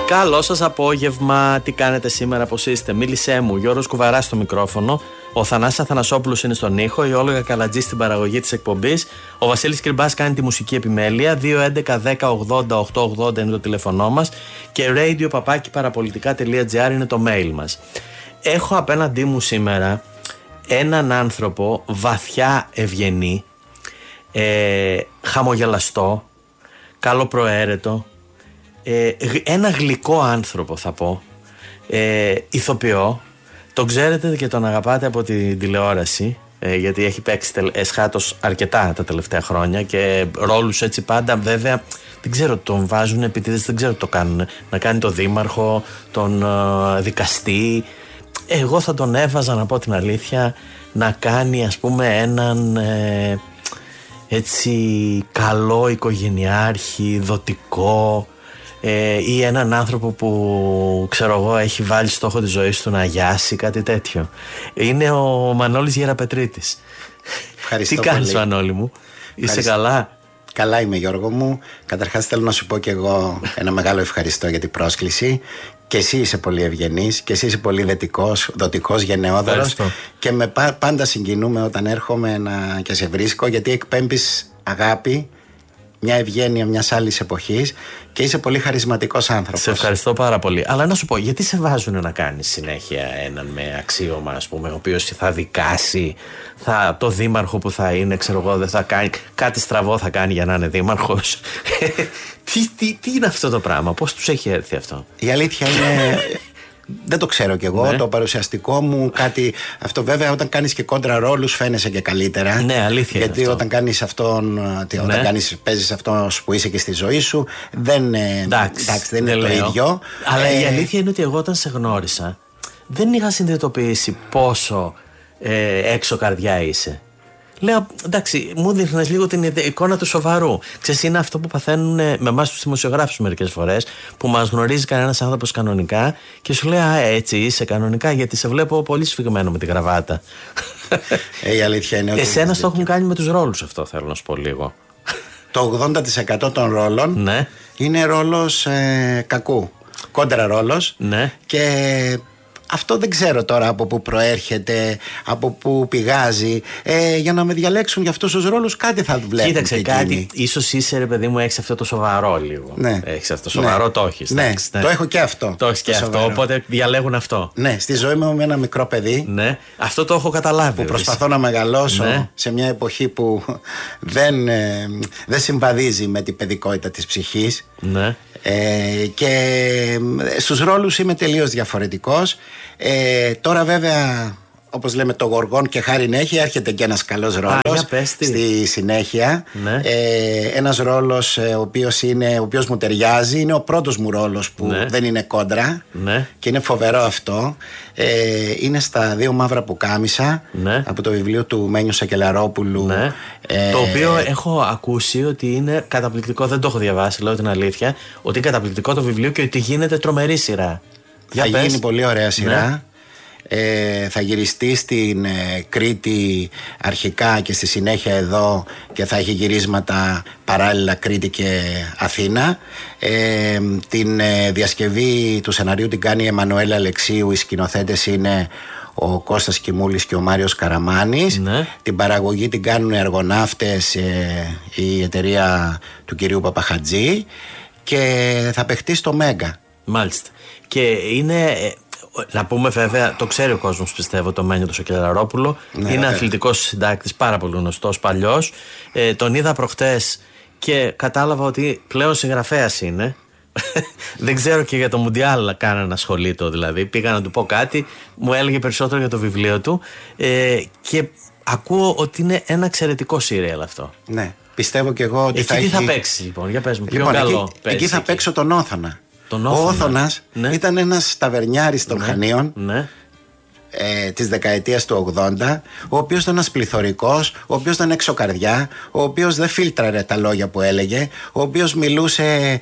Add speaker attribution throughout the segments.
Speaker 1: Καλό σας απόγευμα, τι κάνετε σήμερα, πώς είστε? Μίλησέ μου, Γιώργος Κουβαράς στο μικρόφωνο, ο Θανάσης Αθανασόπουλος είναι στον ήχο, η Όλγα Καλατζή στην παραγωγή της εκπομπής, ο Βασίλης Κρυμπάς κάνει τη μουσική επιμέλεια, 211-10-80-880 είναι το τηλεφωνό μας και radio@parapolitica.gr είναι το mail μας. Έχω απέναντί μου σήμερα έναν άνθρωπο βαθιά ευγενή, χαμογελαστό, καλοπροαίρετο, ένα γλυκό άνθρωπο θα πω, ηθοποιό, τον ξέρετε και τον αγαπάτε από την τηλεόραση, γιατί έχει παίξει εσχάτως αρκετά τα τελευταία χρόνια και ρόλους έτσι πάντα, βέβαια δεν ξέρω τον βάζουν επιτίδες, δεν ξέρω τι το κάνουν, να κάνει τον δήμαρχο, τον δικαστή. Εγώ θα τον έβαζα, να πω την αλήθεια, να κάνει ας πούμε έναν έτσι καλό οικογενειάρχη, δοτικό, ή έναν άνθρωπο που ξέρω εγώ έχει βάλει στόχο της ζωής του να αγιάσει, κάτι τέτοιο. Είναι ο Μανώλης Γεραπετρίτης.
Speaker 2: Ευχαριστώ.
Speaker 1: Τι κάνεις
Speaker 2: πολύ.
Speaker 1: Μανώλη μου? Είσαι καλά?
Speaker 2: Καλά είμαι Γιώργο μου. Καταρχάς θέλω να σου πω και εγώ ένα μεγάλο ευχαριστώ για την πρόσκληση. Και εσύ είσαι πολύ ευγενής και εσύ είσαι πολύ δοτικός, γενναιόδωρος. Και πάντα συγκινούμε όταν έρχομαι και σε βρίσκω, γιατί εκπέμπεις αγάπη, μια ευγένεια μιας άλλης εποχής και είσαι πολύ χαρισματικός άνθρωπος. Σε
Speaker 1: ευχαριστώ πάρα πολύ. Αλλά να σου πω, γιατί σε βάζουν να κάνεις συνέχεια έναν με αξίωμα, ας πούμε, ο οποίος θα δικάσει, το δήμαρχο που θα είναι, ξέρω εγώ, δεν θα κάνει, κάτι στραβό θα κάνει για να είναι δήμαρχος. Τι είναι αυτό το πράγμα, πώς τους έχει έρθει αυτό?
Speaker 2: Η αλήθεια είναι... Δεν το ξέρω κι εγώ, το παρουσιαστικό μου κάτι. Αυτό βέβαια όταν κάνεις και κόντρα ρόλους φαίνεσαι και καλύτερα.
Speaker 1: Ναι, αλήθεια.
Speaker 2: Γιατί
Speaker 1: είναι
Speaker 2: όταν κάνεις αυτόν, όταν παίζεις αυτό που είσαι και στη ζωή σου, δεν είναι το ίδιο.
Speaker 1: Αλλά η αλήθεια είναι ότι εγώ όταν σε γνώρισα, δεν είχα συνειδητοποιήσει πόσο έξω καρδιά είσαι. Λέω, εντάξει, μου δείχνες λίγο την εικόνα του σοβαρού. Ξέρεις, είναι αυτό που παθαίνουν με εμάς τους δημοσιογράφους μερικές φορές, που μας γνωρίζει κανένας άνθρωπος κανονικά και σου λέει, έτσι είσαι κανονικά, γιατί σε βλέπω πολύ σφιγμένο με τη γραβάτα.
Speaker 2: Η αλήθεια είναι ότι.
Speaker 1: Εσένα το έχουν κάνει με τους ρόλους αυτό, θέλω να σου πω λίγο.
Speaker 2: Το 80% των ρόλων είναι ρόλος κακού. Κόντρα ρόλος.
Speaker 1: Ναι.
Speaker 2: Και. Αυτό δεν ξέρω τώρα από πού προέρχεται, από πού πηγάζει. Για να με διαλέξουν για αυτούς τους ρόλους, κάτι θα βλέπουν.
Speaker 1: Κοίταξε, κάτι. Ίσως είσαι, ρε παιδί μου, έχεις αυτό το σοβαρό λίγο.
Speaker 2: Ναι.
Speaker 1: Έχεις αυτό το σοβαρό, το έχεις.
Speaker 2: Ναι, το έχω και αυτό.
Speaker 1: Το έχεις και αυτό, οπότε διαλέγουν αυτό.
Speaker 2: Ναι, στη ζωή μου είμαι ένα μικρό παιδί.
Speaker 1: Ναι, αυτό το έχω καταλάβει.
Speaker 2: Που προσπαθώ να μεγαλώσω σε μια εποχή που δεν συμβαδίζει με την παιδικότητα της ψυχής.
Speaker 1: Ναι.
Speaker 2: Και στους ρόλους είμαι τελείως διαφορετικός. Τώρα βέβαια, όπως λέμε, το γοργόν και χάριν έχει, έρχεται και ένας καλός ρόλος στη συνέχεια.
Speaker 1: Ναι.
Speaker 2: Ένας ρόλος ο οποίος μου ταιριάζει. Είναι ο πρώτος μου ρόλος που δεν είναι κόντρα.
Speaker 1: Ναι.
Speaker 2: Και είναι φοβερό αυτό. Είναι στα 2 μαύρα πουκάμισα, από το βιβλίο του Μένιου Σακελαρόπουλου.
Speaker 1: Το οποίο έχω ακούσει ότι είναι καταπληκτικό. Δεν το έχω διαβάσει, λέω την αλήθεια. Ότι είναι καταπληκτικό το βιβλίο και ότι γίνεται τρομερή σειρά.
Speaker 2: Θα γίνει πολύ ωραία σειρά. Θα γυριστεί στην Κρήτη αρχικά και στη συνέχεια εδώ, και θα έχει γυρίσματα παράλληλα Κρήτη και Αθήνα. Την διασκευή του σεναρίου την κάνει η Εμμανουέλα Αλεξίου. Οι σκηνοθέτες είναι ο Κώστας Κιμούλης και ο Μάριος Καραμάνης. Την παραγωγή την κάνουν οι Αργοναύτες, η εταιρεία του κυρίου Παπαχατζή, και θα παιχτεί στο Μέγκα.
Speaker 1: Μάλιστα. Και είναι... Να πούμε βέβαια, το ξέρει ο κόσμος, πιστεύω, το Μένιο το Σακελαρόπουλο. Είναι αθλητικός συντάκτης, πάρα πολύ γνωστός, παλιός. Τον είδα προχτές και κατάλαβα ότι πλέον συγγραφέας είναι. Δεν ξέρω και για το Μουντιάλ κανένα ασχολείται, δηλαδή. Πήγα να του πω κάτι, μου έλεγε περισσότερο για το βιβλίο του. Και ακούω ότι είναι ένα εξαιρετικό σύριαλ αυτό.
Speaker 2: Ναι, πιστεύω και εγώ ότι
Speaker 1: εκεί τι θα παίξει, λοιπόν, για πες μου, ποιο καλό παίζει?
Speaker 2: Εκεί θα παίξω τον Όθωνα. Ο Όθωνας ήταν ένας ταβερνιάρης των Χανίων της δεκαετίας του 80, ο οποίος ήταν ένας πληθωρικός, ο οποίος ήταν έξω καρδιά, ο οποίος δεν φίλτραρε τα λόγια που έλεγε, ο οποίος μιλούσε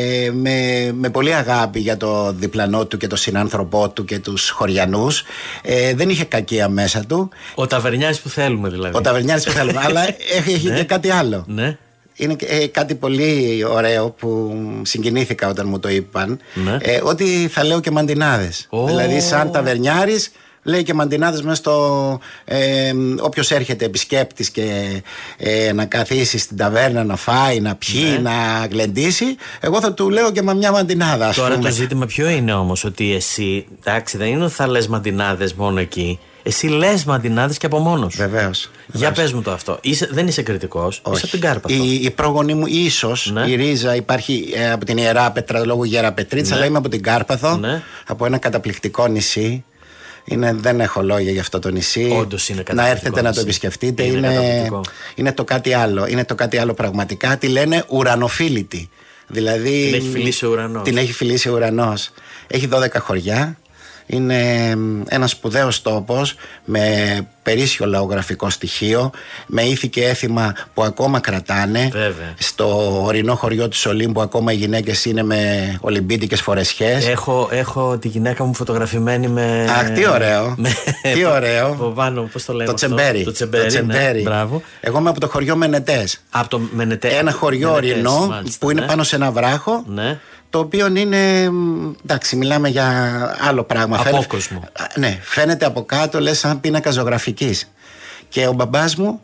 Speaker 2: με πολύ αγάπη για το διπλανό του και το συνάνθρωπό του και τους χωριανούς. Δεν είχε κακία μέσα του.
Speaker 1: Ο ταβερνιάρης που θέλουμε, δηλαδή.
Speaker 2: Ο ταβερνιάρης που θέλουμε, αλλά έχει και κάτι άλλο. είναι κάτι πολύ ωραίο που συγκινήθηκα όταν μου το είπαν. Ναι. Ότι θα λέω και μαντινάδες. Δηλαδή, σαν ταβερνιάρης, λέει και μαντινάδες μέσα στο. Όποιος έρχεται επισκέπτης και να καθίσει στην ταβέρνα, να φάει, να πιει, να γλεντήσει, εγώ θα του λέω και μια μαντινάδα.
Speaker 1: Τώρα το ζήτημα ποιο είναι όμως, ότι εσύ, εντάξει, δεν είναι ότι θα λες μαντινάδες μόνο εκεί. Εσύ λες μαντινάδες και από μόνος.
Speaker 2: Βεβαίως.
Speaker 1: Για πες μου το αυτό. Δεν είσαι κριτικός.
Speaker 2: Όχι.
Speaker 1: Είσαι από την Κάρπαθο.
Speaker 2: Η πρόγονή μου, ίσως, η ρίζα υπάρχει από την Ιερά Πέτρα λόγω Γεραπετρίτσα, αλλά είμαι από την Κάρπαθο, από ένα καταπληκτικό νησί. Δεν έχω λόγια για αυτό το νησί.
Speaker 1: Όντως είναι
Speaker 2: να έρθετε να το επισκεφτείτε. Είναι το κάτι άλλο. Είναι το κάτι άλλο πραγματικά. Τη λένε ουρανοφίλητη. Δηλαδή,
Speaker 1: την έχει φιλήσει ο ουρανός.
Speaker 2: Την έχει φιλήσει ο ουρανός. Έχει 12 χωριά. Είναι ένας σπουδαίος τόπος με περίσσιο λαογραφικό στοιχείο, με ήθη και έθιμα που ακόμα κρατάνε.
Speaker 1: Βέβαια.
Speaker 2: Στο ορεινό χωριό της Ολύμπου ακόμα οι γυναίκες είναι με ολυμπίτικες φορεσιές.
Speaker 1: Έχω τη γυναίκα μου φωτογραφημένη με.
Speaker 2: Αχ, τι ωραίο. Τι ωραίο.
Speaker 1: Από πάνω, πώς το λέμε.
Speaker 2: Το τσεμπέρι.
Speaker 1: Το τσεμπέρι. Ναι, μπράβο.
Speaker 2: Εγώ είμαι από το χωριό Μενετές.
Speaker 1: Από το Μενετές.
Speaker 2: Ένα χωριό ορεινό που είναι πάνω σε ένα βράχο.
Speaker 1: Ναι.
Speaker 2: Το οποίο είναι. Εντάξει, μιλάμε για άλλο πράγμα.
Speaker 1: Απόκοσμο.
Speaker 2: Ναι, φαίνεται από κάτω, λες, σαν πίνακα ζωγραφικής. Και ο μπαμπάς μου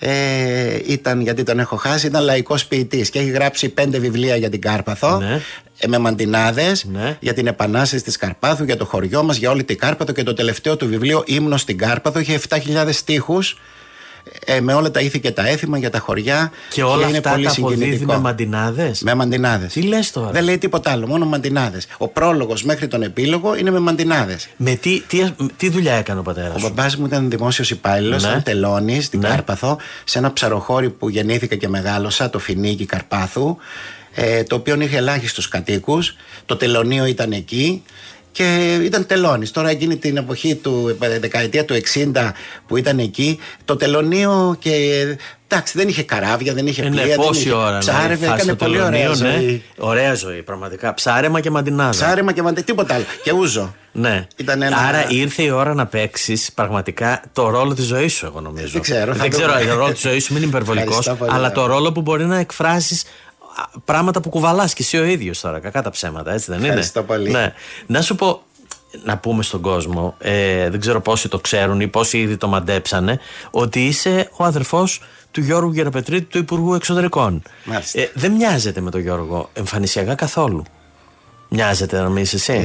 Speaker 2: ήταν, γιατί τον έχω χάσει, ήταν λαϊκός ποιητής και έχει γράψει 5 βιβλία για την Κάρπαθο. Ναι. Με μαντινάδες, για την επανάσταση της Καρπάθου, για το χωριό μας, για όλη την Κάρπαθο. Και το τελευταίο του βιβλίο, Ύμνος στην Κάρπαθο, είχε 7.000 στίχους. Με όλα τα ήθη και τα έθιμα για τα χωριά.
Speaker 1: Και όλα αυτά
Speaker 2: πολύ
Speaker 1: τα αποδίδει με μαντινάδες.
Speaker 2: Με μαντινάδες.
Speaker 1: Τι λες τώρα.
Speaker 2: Δεν λέει τίποτα άλλο, μόνο μαντινάδες. Ο πρόλογος μέχρι τον επίλογο είναι με μαντινάδες.
Speaker 1: Με τι δουλειά έκανε ο πατέρας σου?
Speaker 2: Ο μπαμπάς μου ήταν δημόσιος υπάλληλος, ήταν τελώνης στην Κάρπαθο, σε ένα ψαροχώρι που γεννήθηκα και μεγάλωσα, το Φινίκι Καρπάθου, το οποίο είχε ελάχιστους κατοίκους. Το τελωνείο ήταν εκεί. Και ήταν τελώνης. Τώρα εκείνη την εποχή του δεκαετία του 60 που ήταν εκεί, το τελωνείο και εντάξει, δεν είχε καράβια, δεν είχε πλοία, δεν είχε ψάρευε, έκανε πολύ ωραία ζωή.
Speaker 1: Ωραία ζωή, πραγματικά. Ψάρεμα και μαντινάδα.
Speaker 2: Ψάρεμα και μαντινάδα, τίποτα άλλο. Και ούζο.
Speaker 1: Ναι. Άρα ήρθε η ώρα να παίξεις πραγματικά το ρόλο της ζωής σου, εγώ νομίζω.
Speaker 2: Δεν ξέρω,
Speaker 1: ο ρόλο της ζωής σου, μην είναι υπερβολικός, αλλά το ρόλο που μπορεί να εκφράσεις πράγματα που κουβαλάς και εσύ ο ίδιος τώρα, κακά τα ψέματα, έτσι δεν είναι?
Speaker 2: Ευχαριστώ πολύ.
Speaker 1: Ναι. Να σου πω, να πούμε στον κόσμο, δεν ξέρω πόσοι το ξέρουν ή πόσοι ήδη το μαντέψανε, ότι είσαι ο αδερφός του Γιώργου Γεραπετρίτη, του Υπουργού Εξωτερικών. Δεν μοιάζεται με τον Γιώργο εμφανισιακά καθόλου. Μοιάζεται να μην είσαι εσύ?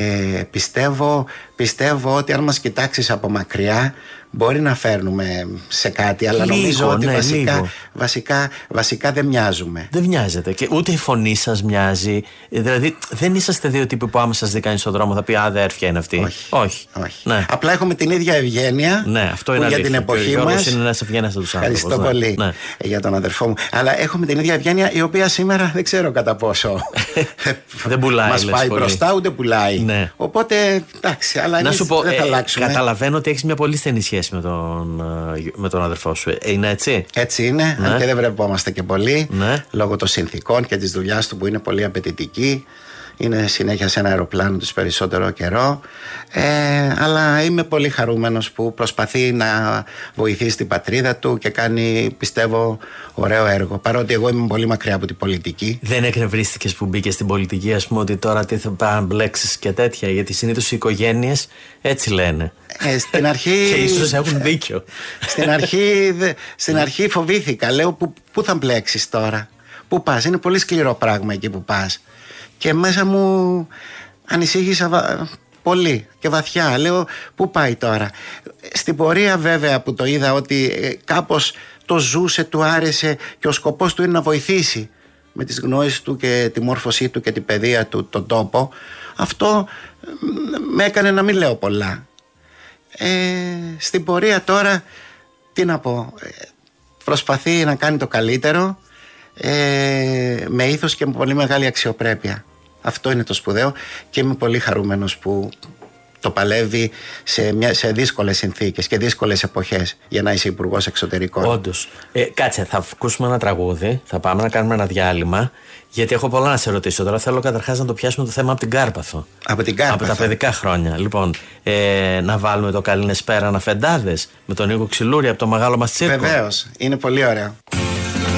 Speaker 2: Πιστεύω ότι αν μας κοιτάξεις από μακριά μπορεί να φέρνουμε σε κάτι, αλλά νομίζω ότι βασικά δεν μοιάζουμε.
Speaker 1: Δεν μοιάζετε και ούτε η φωνή σας μοιάζει. Δηλαδή δεν είσαστε δύο τύποι που άμα σας δει κανείς στον δρόμο θα πει αδέρφια είναι αυτή.
Speaker 2: Όχι. Ναι. Απλά έχουμε την ίδια ευγένεια.
Speaker 1: Ναι, αυτό είναι αλήθεια.
Speaker 2: Για την εποχή μας.
Speaker 1: Είναι ένας ευγένιστος άνθρωπος.
Speaker 2: Ευχαριστώ πολύ για τον αδερφό μου. Αλλά έχουμε την ίδια ευγένεια, η οποία σήμερα δεν ξέρω κατά πόσο
Speaker 1: δεν πουλάει.
Speaker 2: Μας πάει μπροστά ούτε πουλάει.
Speaker 1: Ναι.
Speaker 2: Οπότε εντάξει, αλλά εμείς δεν θα αλλάξουμε.
Speaker 1: Καταλαβαίνω ότι έχεις μια πολύ στενή σχέση με τον αδερφό σου. Είναι έτσι?
Speaker 2: Έτσι είναι, αν και δεν βρεπόμαστε και πολύ, λόγω των συνθήκων και της δουλειάς του που είναι πολύ απαιτητική. Είναι συνέχεια σε ένα αεροπλάνο τους περισσότερο καιρό, αλλά είμαι πολύ χαρούμενος που προσπαθεί να βοηθήσει την πατρίδα του και κάνει, πιστεύω, ωραίο έργο, παρότι εγώ είμαι πολύ μακριά από την πολιτική.
Speaker 1: Δεν εκνευρίστηκες που μπήκες στην πολιτική, ας πούμε, ότι τώρα τι θα πάνε μπλέξεις και τέτοια? Γιατί συνήθως οι οικογένειες έτσι λένε.
Speaker 2: Στην αρχή.
Speaker 1: Και ίσως έχουν δίκιο.
Speaker 2: Στην αρχή φοβήθηκα, λέω πού θα μπλέξεις τώρα, πού πας? Είναι πολύ σκληρό πράγμα εκεί που πας. Και μέσα μου ανησύχησα πολύ και βαθιά. Λέω πού πάει τώρα? Στην πορεία βέβαια που το είδα ότι κάπως το ζούσε, του άρεσε και ο σκοπός του είναι να βοηθήσει με τις γνώσεις του και τη μόρφωσή του και την παιδεία του τον τόπο, αυτό με έκανε να μην λέω πολλά. Στην πορεία τώρα τι να πω, προσπαθεί να κάνει το καλύτερο, με ήθος και με πολύ μεγάλη αξιοπρέπεια. Αυτό είναι το σπουδαίο και είμαι πολύ χαρούμενος που το παλεύει σε δύσκολες συνθήκες και δύσκολες εποχές για να είσαι υπουργός εξωτερικών.
Speaker 1: Όντως. Κάτσε, θα ακούσουμε ένα τραγούδι, θα πάμε να κάνουμε ένα διάλειμμα, γιατί έχω πολλά να σε ρωτήσω. Τώρα θέλω καταρχάς να το πιάσουμε το θέμα από την Κάρπαθο.
Speaker 2: Από
Speaker 1: τα παιδικά χρόνια. Λοιπόν, να βάλουμε το Καλήνες Πέραν Αφεντάδες με τον Νίκο Ξυλούρη από το Μεγάλο μας Τσίρκο.
Speaker 2: Βεβαίως, είναι πολύ ωραίο.